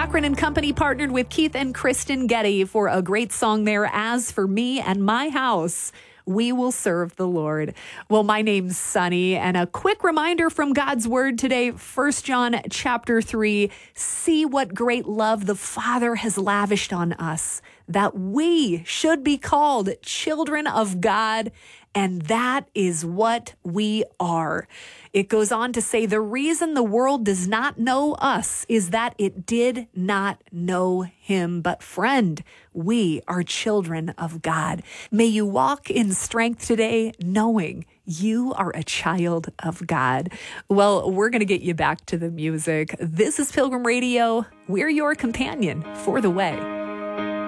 Cochran and Company partnered with Keith and Kristen Getty for a great song there, As for Me and My House, We Will Serve the Lord. Well, my name's Sunny, and a quick reminder from God's Word today, 1 John chapter 3, see what great love the Father has lavished on us, that we should be called children of God, and that is what we are. It goes on to say the reason the world does not know us is that it did not know him. But friend, we are children of God. May you walk in strength today, knowing you are a child of God. Well, we're going to get you back to the music. This is Pilgrim Radio. We're your companion for the way.